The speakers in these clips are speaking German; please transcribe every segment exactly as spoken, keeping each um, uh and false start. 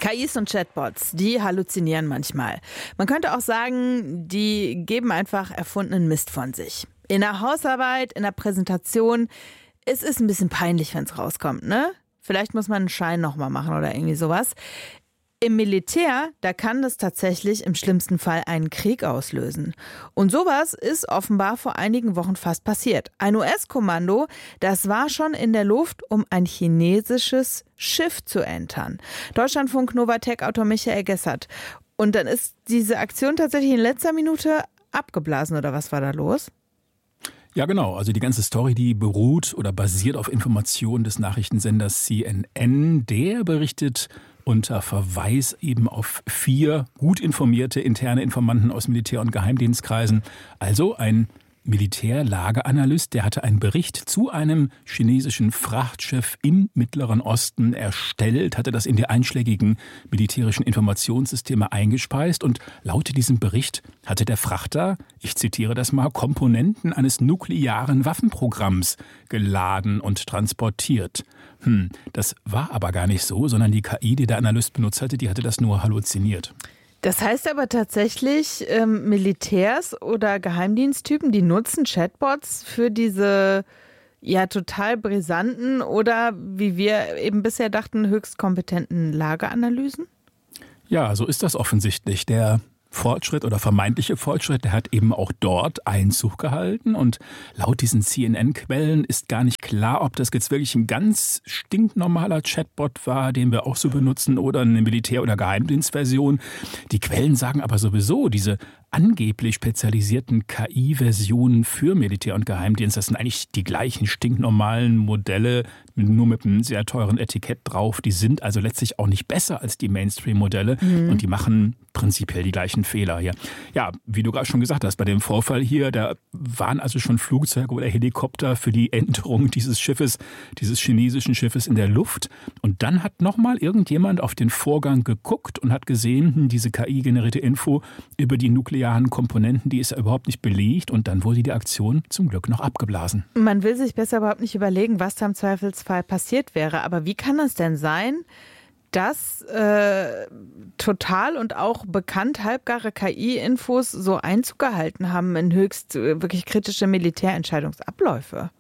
K Is und Chatbots, die halluzinieren manchmal. Man könnte auch sagen, die geben einfach erfundenen Mist von sich. In der Hausarbeit, in der Präsentation, es ist ein bisschen peinlich, wenn es rauskommt, ne? Vielleicht muss man einen Schein nochmal machen oder irgendwie sowas. Im Militär, da kann das tatsächlich im schlimmsten Fall einen Krieg auslösen. Und sowas ist offenbar vor einigen Wochen fast passiert. Ein U S-Kommando, das war schon in der Luft, um ein chinesisches Schiff zu entern. Deutschlandfunk Novatek-Autor Michael Gessert. Und dann ist diese Aktion tatsächlich in letzter Minute abgeblasen, oder was war da los? Ja, genau. Also die ganze Story, die beruht oder basiert auf Informationen des Nachrichtensenders C N N. Der berichtet unter Verweis eben auf vier gut informierte interne Informanten aus Militär- und Geheimdienstkreisen. Also ein Militärlageanalyst, der hatte einen Bericht zu einem chinesischen Frachtschiff im Mittleren Osten erstellt, hatte das in die einschlägigen militärischen Informationssysteme eingespeist und laut diesem Bericht hatte der Frachter, ich zitiere das mal, Komponenten eines nuklearen Waffenprogramms geladen und transportiert. Hm, das war aber gar nicht so, sondern die K I, die der Analyst benutzt hatte, die hatte das nur halluziniert. Das heißt aber tatsächlich, ähm, Militärs oder Geheimdiensttypen, die nutzen Chatbots für diese ja total brisanten oder, wie wir eben bisher dachten, höchst kompetenten Lageanalysen? Ja, so ist das offensichtlich. Der Fortschritt oder vermeintliche Fortschritt, der hat eben auch dort Einzug gehalten. Und laut diesen C N N-Quellen ist gar nicht klar, ob das jetzt wirklich ein ganz stinknormaler Chatbot war, den wir auch so benutzen, oder eine Militär- oder Geheimdienstversion. Die Quellen sagen aber sowieso, diese angeblich spezialisierten K I-Versionen für Militär- und Geheimdienst, das sind eigentlich die gleichen stinknormalen Modelle, nur mit einem sehr teuren Etikett drauf. Die sind also letztlich auch nicht besser als die Mainstream-Modelle mhm. und die machen prinzipiell die gleichen Fehler hier. Ja, wie du gerade schon gesagt hast, bei dem Vorfall hier, da waren also schon Flugzeuge oder Helikopter für die Enterung dieses Schiffes, dieses chinesischen Schiffes in der Luft. Und dann hat nochmal irgendjemand auf den Vorgang geguckt und hat gesehen, diese K I-generierte Info über die nuklearen Komponenten, die ist ja überhaupt nicht belegt. Und dann wurde die Aktion zum Glück noch abgeblasen. Man will sich besser überhaupt nicht überlegen, was da im Zweifelsfall passiert wäre. Aber wie kann es denn sein, dass äh, total und auch bekannt halbgare K I-Infos so Einzug gehalten haben in höchst äh, wirklich kritische Militärentscheidungsabläufe?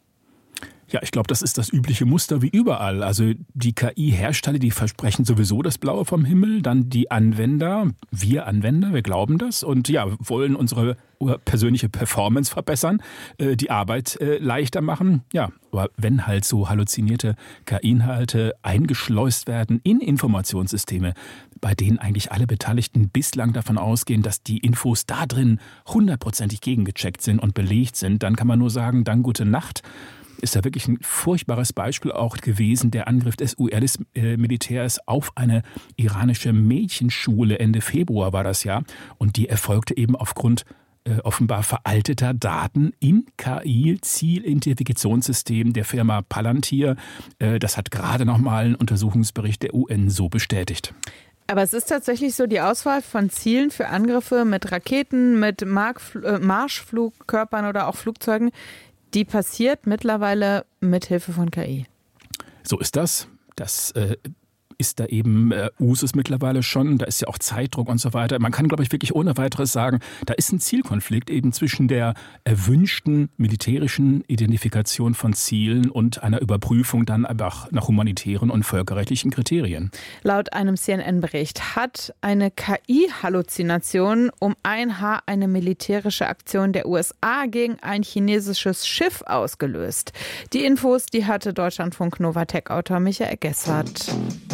Ja, ich glaube, das ist das übliche Muster wie überall. Also die K I-Hersteller, die versprechen sowieso das Blaue vom Himmel, dann die Anwender, wir Anwender, wir glauben das und ja, wollen unsere persönliche Performance verbessern, die Arbeit leichter machen. Ja, aber wenn halt so halluzinierte K I-Inhalte eingeschleust werden in Informationssysteme, bei denen eigentlich alle Beteiligten bislang davon ausgehen, dass die Infos da drin hundertprozentig gegengecheckt sind und belegt sind, dann kann man nur sagen, dann gute Nacht. Ist da wirklich ein furchtbares Beispiel auch gewesen, der Angriff des U S-Militärs auf eine iranische Mädchenschule. Ende Februar war das ja. Und die erfolgte eben aufgrund äh, offenbar veralteter Daten im K I-Zielidentifikationssytem der Firma Palantir. Äh, das hat gerade nochmal ein Untersuchungsbericht der U N so bestätigt. Aber es ist tatsächlich so, die Auswahl von Zielen für Angriffe mit Raketen, mit Marschflugkörpern oder auch Flugzeugen, die passiert mittlerweile mit Hilfe von K I. So ist das. Das äh, ist da eben äh, Usus mittlerweile schon. Da ist ja auch Zeitdruck und so weiter. Man kann, glaube ich, wirklich ohne weiteres sagen, da ist ein Zielkonflikt eben zwischen der erwünschten militärischen Identifikation von Zielen und einer Überprüfung dann einfach nach humanitären und völkerrechtlichen Kriterien. Laut einem C N N-Bericht hat eine K I-Halluzination um ein Haar eine militärische Aktion der U S A gegen ein chinesisches Schiff ausgelöst. Die Infos, die hatte Deutschlandfunk Novatek-Autor Michael Gessert.